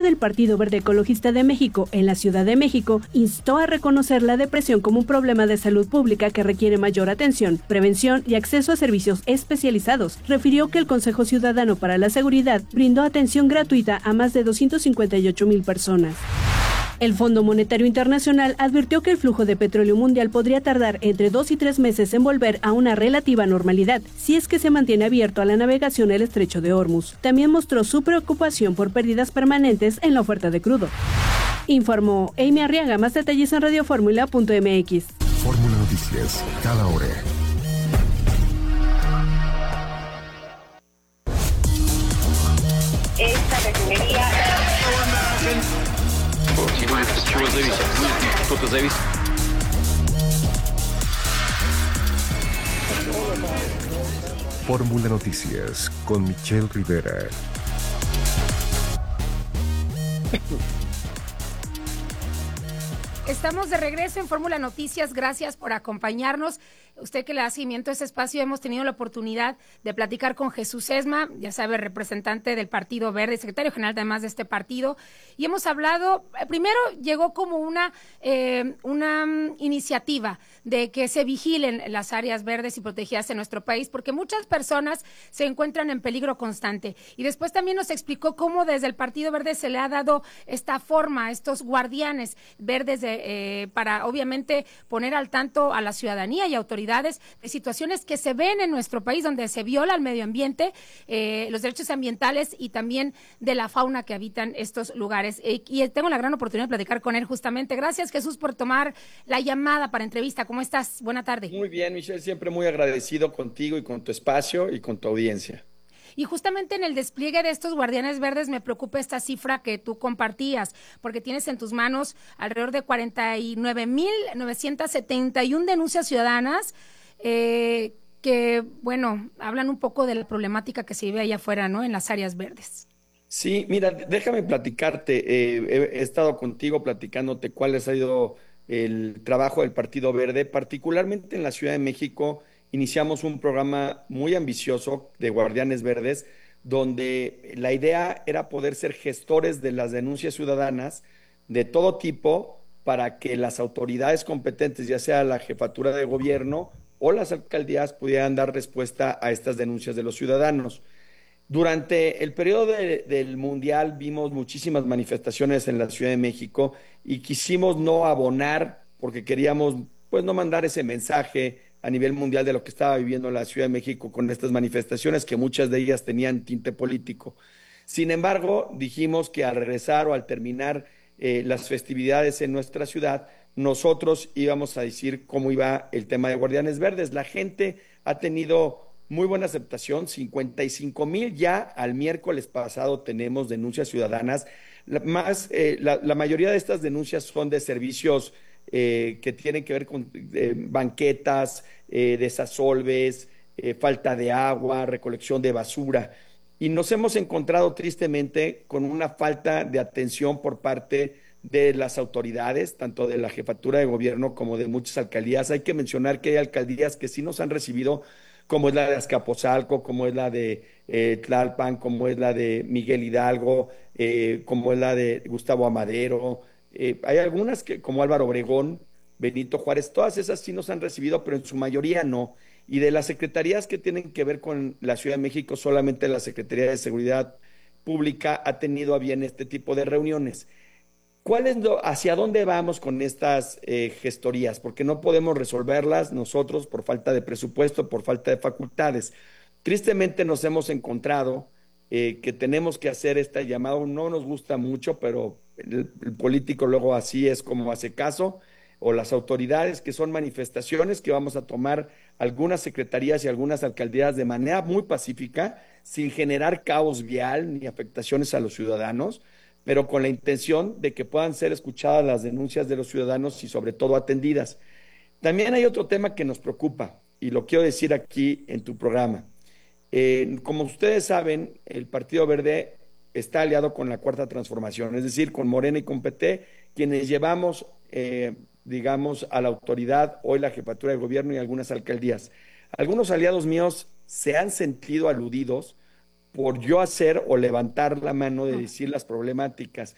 del Partido Verde Ecologista de México en la Ciudad de México instó a reconocer la depresión como un problema de salud pública que requiere mayor atención, prevención y acceso a servicios especializados. Refirió que el Consejo Ciudadano para la Seguridad brindó atención gratuita a más de 258,000 personas. El Fondo Monetario Internacional advirtió que el flujo de petróleo mundial podría tardar entre 2 y 3 meses en volver a una relativa normalidad, si es que se mantiene abierto a la navegación el estrecho de Hormuz. También mostró su preocupación por pérdidas permanentes en la oferta de crudo. Informó Amy Arriaga. Más detalles en radioformula.mx. Fórmula Noticias, cada hora. Esta refinería... Fórmula Noticias con Michelle Rivera. Estamos de regreso en Fórmula Noticias, gracias por acompañarnos. Usted que le da seguimiento a este espacio, hemos tenido la oportunidad de platicar con Jesús Esma, ya sabe, representante del Partido Verde, secretario general además de este partido, y hemos hablado, primero llegó como una iniciativa de que se vigilen las áreas verdes y protegidas en nuestro país, porque muchas personas se encuentran en peligro constante, y después también nos explicó cómo desde el Partido Verde se le ha dado esta forma, a estos guardianes verdes para obviamente poner al tanto a la ciudadanía y autoridades de situaciones que se ven en nuestro país donde se viola el medio ambiente, los derechos ambientales y también de la fauna que habitan estos lugares. Y tengo la gran oportunidad de platicar con él justamente. Gracias, Jesús, por tomar la llamada para entrevista. ¿Cómo estás? Buena tarde. Muy bien, Michelle, siempre muy agradecido contigo y con tu espacio y con tu audiencia. Y justamente en el despliegue de estos guardianes verdes me preocupa esta cifra que tú compartías, porque tienes en tus manos alrededor de 49,971 denuncias ciudadanas que, bueno, hablan un poco de la problemática que se vive allá afuera, ¿no?, en las áreas verdes. Sí, mira, déjame platicarte. He estado contigo platicándote cuál ha sido el trabajo del Partido Verde, particularmente en la Ciudad de México. Iniciamos un programa muy ambicioso de Guardianes Verdes, donde la idea era poder ser gestores de las denuncias ciudadanas de todo tipo para que las autoridades competentes, ya sea la jefatura de gobierno o las alcaldías, pudieran dar respuesta a estas denuncias de los ciudadanos. Durante el periodo del Mundial vimos muchísimas manifestaciones en la Ciudad de México y quisimos no abonar porque queríamos pues no mandar ese mensaje a nivel mundial de lo que estaba viviendo la Ciudad de México con estas manifestaciones, que muchas de ellas tenían tinte político. Sin embargo, dijimos que al regresar o al terminar las festividades en nuestra ciudad, nosotros íbamos a decir cómo iba el tema de Guardianes Verdes. La gente ha tenido muy buena aceptación, 55,000 ya al miércoles pasado tenemos denuncias ciudadanas. La mayoría de estas denuncias son de servicios que tienen que ver con banquetas, desasolves, falta de agua, recolección de basura. Y nos hemos encontrado tristemente con una falta de atención por parte de las autoridades, tanto de la jefatura de gobierno como de muchas alcaldías. Hay que mencionar que hay alcaldías que sí nos han recibido, como es la de Azcapotzalco, como es la de Tlalpan, como es la de Miguel Hidalgo, como es la de Gustavo Amadero. Hay algunas que, como Álvaro Obregón, Benito Juárez, todas esas sí nos han recibido, pero en su mayoría no. Y de las secretarías que tienen que ver con la Ciudad de México, solamente la Secretaría de Seguridad Pública ha tenido a bien este tipo de reuniones. ¿Hacia dónde vamos con estas gestorías? Porque no podemos resolverlas nosotros por falta de presupuesto, por falta de facultades. Tristemente nos hemos encontrado que tenemos que hacer este llamado. No nos gusta mucho, pero el político luego así es como hace caso, o las autoridades, que son manifestaciones que vamos a tomar algunas secretarías y algunas alcaldías de manera muy pacífica, sin generar caos vial ni afectaciones a los ciudadanos, pero con la intención de que puedan ser escuchadas las denuncias de los ciudadanos y sobre todo atendidas. También hay otro tema que nos preocupa, y lo quiero decir aquí en tu programa. Como ustedes saben, el Partido Verde está aliado con la Cuarta Transformación, es decir, con Morena y con PT, quienes llevamos, digamos, a la autoridad hoy la jefatura de gobierno y algunas alcaldías. Algunos aliados míos se han sentido aludidos por yo hacer o levantar la mano de decir las problemáticas.